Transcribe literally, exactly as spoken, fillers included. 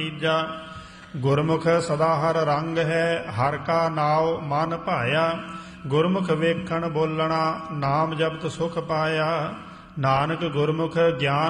ਤੀਜਾ ਗੁਰਮੁਖ ਸਦਾ ਹਰ ਰੰਗ ਹੈ, ਹਰ ਕਾ ਨਾਉ ਮਨ ਭਾਇਆ। ਗੁਰਮੁਖ ਵੇਖਣ ਬੋਲਣਾ, ਨਾਮ ਜਪਤ ਸੁਖ ਪਾਇਆ। ਨਾਨਕ ਗੁਰਮੁਖ ਗਿਆਨ